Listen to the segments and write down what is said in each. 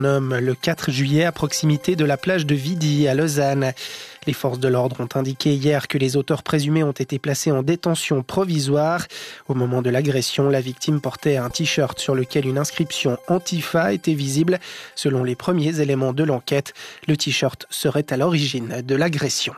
Un homme le 4 juillet à proximité de la plage de Vidy à Lausanne. Les forces de l'ordre ont indiqué hier que les auteurs présumés ont été placés en détention provisoire. Au moment de l'agression, la victime portait un t-shirt sur lequel une inscription Antifa était visible. Selon les premiers éléments de l'enquête, le t-shirt serait à l'origine de l'agression.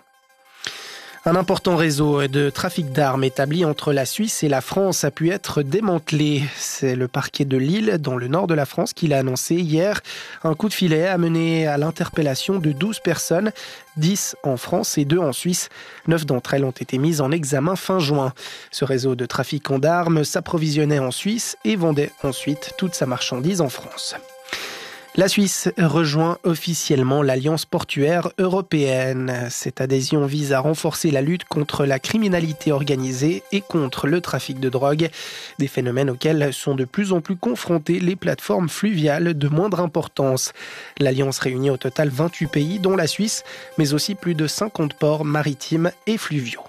Un important réseau de trafic d'armes établi entre la Suisse et la France a pu être démantelé. C'est le parquet de Lille, dans le nord de la France, qui l'a annoncé hier. Un coup de filet a mené à l'interpellation de 12 personnes, 10 en France et 2 en Suisse. 9 d'entre elles ont été mises en examen fin juin. Ce réseau de trafiquants d'armes s'approvisionnait en Suisse et vendait ensuite toute sa marchandise en France. La Suisse rejoint officiellement l'Alliance portuaire européenne. Cette adhésion vise à renforcer la lutte contre la criminalité organisée et contre le trafic de drogue, des phénomènes auxquels sont de plus en plus confrontées les plateformes fluviales de moindre importance. L'Alliance réunit au total 28 pays, dont la Suisse, mais aussi plus de 50 ports maritimes et fluviaux.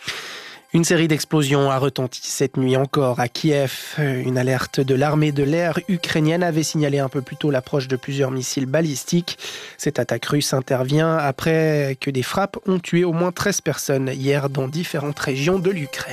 Une série d'explosions a retenti cette nuit encore à Kiev. Une alerte de l'armée de l'air ukrainienne avait signalé un peu plus tôt l'approche de plusieurs missiles balistiques. Cette attaque russe intervient après que des frappes ont tué au moins 13 personnes hier dans différentes régions de l'Ukraine.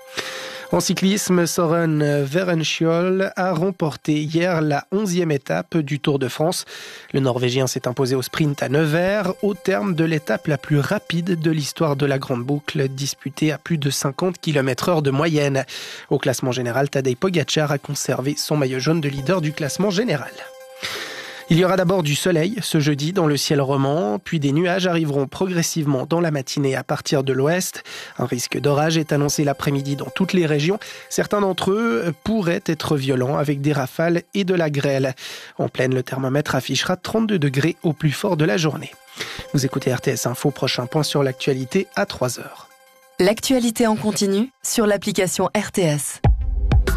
En cyclisme, Søren Werenskiold a remporté hier la 11e étape du Tour de France. Le Norvégien s'est imposé au sprint à Nevers, au terme de l'étape la plus rapide de l'histoire de la Grande Boucle, disputée à plus de 50 km/h de moyenne. Au classement général, Tadej Pogačar a conservé son maillot jaune de leader du classement général. Il y aura d'abord du soleil ce jeudi dans le ciel roman, puis des nuages arriveront progressivement dans la matinée à partir de l'ouest. Un risque d'orage est annoncé l'après-midi dans toutes les régions. Certains d'entre eux pourraient être violents avec des rafales et de la grêle. En pleine, le thermomètre affichera 32 degrés au plus fort de la journée. Vous écoutez RTS Info, prochain point sur l'actualité à 3h. L'actualité en continu sur l'application RTS.